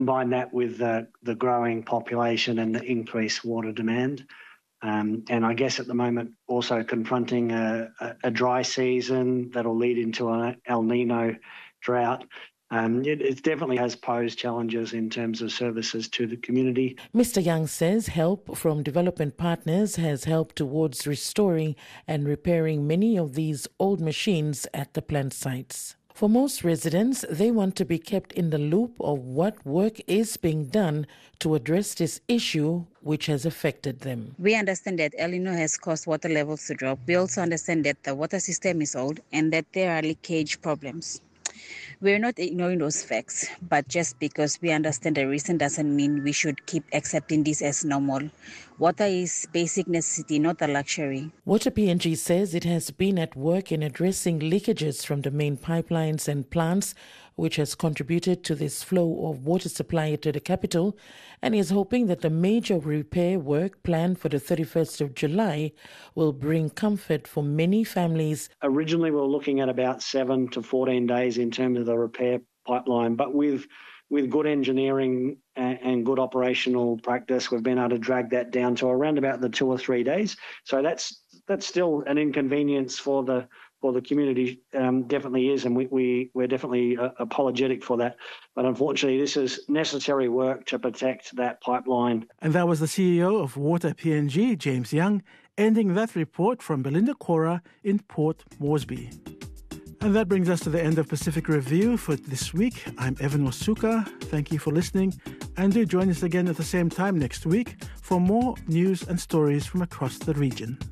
Combine that with the growing population and the increased water demand. And I guess at the moment also confronting a dry season that'll lead into an El Nino drought. It definitely has posed challenges in terms of services to the community. Mr. Young says help from development partners has helped towards restoring and repairing many of these old machines at the plant sites. For most residents, they want to be kept in the loop of what work is being done to address this issue which has affected them. We understand that El Nino has caused water levels to drop. We also understand that the water system is old and that there are leakage problems. We're not ignoring those facts, but just because we understand the reason doesn't mean we should keep accepting this as normal. Water is basic necessity, not a luxury. Water PNG says it has been at work in addressing leakages from the main pipelines and plants, which has contributed to this flow of water supply to the capital, and is hoping that the major repair work planned for the 31st of July will bring comfort for many families. Originally, we were looking at about 7 to 14 days in terms of the repair pipeline, but with good engineering and good operational practice, we've been able to drag that down to around about the 2 or 3 days. So that's still an inconvenience for the community, definitely is, and we're definitely apologetic for that. But unfortunately, this is necessary work to protect that pipeline. And that was the CEO of Water PNG, James Young, ending that report from Belinda Cora in Port Moresby. And that brings us to the end of Pacific Review for this week. I'm Evan Wasuka. Thank you for listening, and do join us again at the same time next week for more news and stories from across the region.